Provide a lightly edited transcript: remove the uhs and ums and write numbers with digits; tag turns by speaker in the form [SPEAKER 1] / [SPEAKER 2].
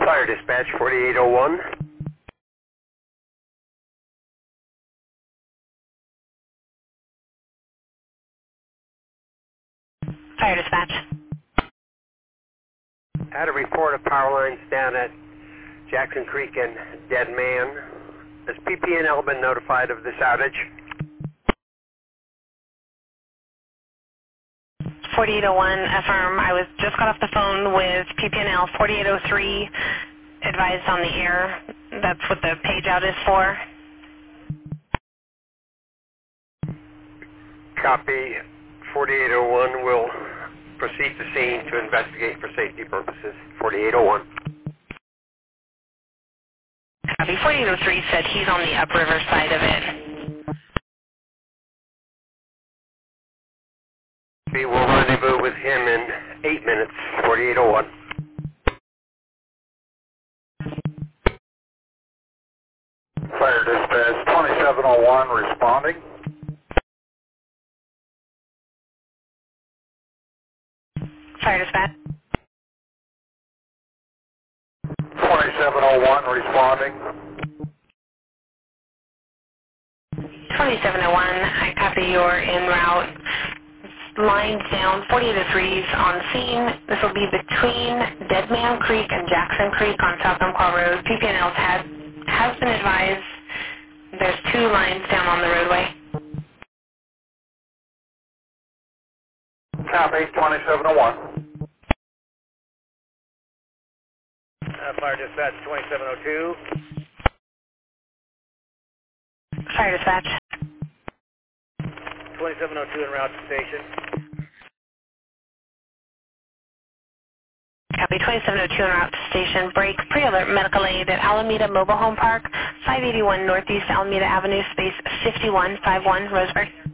[SPEAKER 1] Fire dispatch 4801.
[SPEAKER 2] Fire dispatch.
[SPEAKER 1] I had a report of power lines down at Jackson Creek and Dead Man. Has PP&L been notified of this outage?
[SPEAKER 2] 4801, affirm. I was just got off the phone with PP&L. 4803 advised on the air. That's what the page out is for.
[SPEAKER 1] Copy. 4801 will proceed to scene to investigate for safety purposes. 4801.
[SPEAKER 2] Copy. 4803 said he's on the upriver side of it.
[SPEAKER 1] We will rendezvous with him in 8 minutes. 4801.
[SPEAKER 3] Fire dispatch 2701 responding.
[SPEAKER 2] Fire dispatch.
[SPEAKER 3] 2701 responding.
[SPEAKER 2] 2701, I copy your en route. Lines down, 4803's on scene. This will be between Dead Man Creek and Jackson Creek on South Umpqua Road. PP&L has been advised there's 2 lines down on the roadway.
[SPEAKER 3] Copy 2701.
[SPEAKER 1] Fire dispatch 2702.
[SPEAKER 2] Fire dispatch.
[SPEAKER 1] 2702 en route to station.
[SPEAKER 2] Copy. 2702 en route to station. Break. Pre-alert medical aid at Alameda Mobile Home Park, 581 Northeast Alameda Avenue, space 5151, Roseburg.